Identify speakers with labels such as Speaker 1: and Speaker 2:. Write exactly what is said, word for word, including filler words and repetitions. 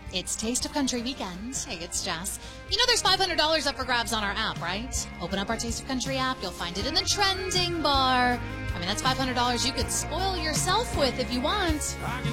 Speaker 1: It's Taste of Country weekend. Hey, it's Jess. You know there's five hundred dollars up for grabs on our app, right? Open up our Taste of Country app. You'll find it in the trending bar. I mean, that's five hundred dollars you could spoil yourself with if you want.